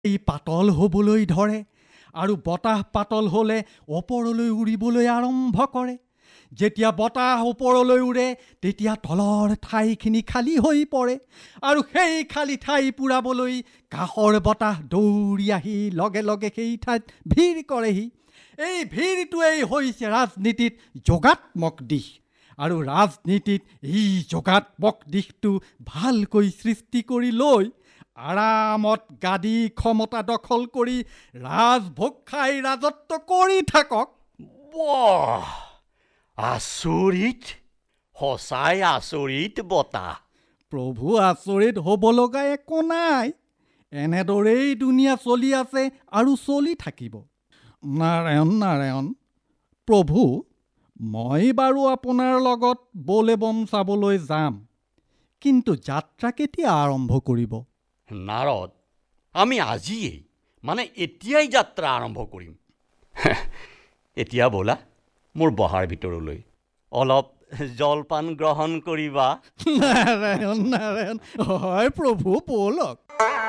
এই পাতল হ'বলৈ ধৰে আৰু বতাহ পাতল হ'লে ওপৰলৈ উৰিবলৈ আৰম্ভ কৰে। যেতিয়া বতাহ ওপৰলৈ উৰে তেতিয়া তলৰ ঠাইখিনি খালী হৈ পৰে আৰু সেই খালী ঠাই পূৰাবলৈ কাষৰ বতাহ দৌৰি আহি লগে লগে সেই ঠাইত ভিৰ কৰেহি। এই ভিৰটোৱেই হৈছে ৰাজনীতিত যোগাত্মক দিশ আৰু ৰাজনীতিত এই যোগাত্মক দিশটো ভালকৈ সৃষ্টি কৰি লৈ আৰামত গাদী ক্ষমতা দখল কৰি ৰাজভোগ খাই ৰাজত্ব কৰি থাকক। বাহ, আচৰিত, সঁচাই আচৰিত বতাহ। প্ৰভু, আচৰিত হ'ব লগা একো নাই। এনেদৰেই দুনিয়া চলি আছে আৰু চলি থাকিব। নাৰায়ণ নাৰায়ণ। প্ৰভু, মই বাৰু আপোনাৰ লগত বোলেবম চাবলৈ যাম, কিন্তু যাত্ৰা কেতিয়া আৰম্ভ কৰিব? নাৰদ, আমি আজিয়েই এতিয়াই যাত্ৰা আৰম্ভ কৰিম। এতিয়া ব'লা মোৰ বহাৰ ভিতৰলৈ, অলপ জলপান গ্ৰহণ কৰিবা। নাৰায়ণ নাৰায়ণ। হয় প্ৰভু, ব'লক।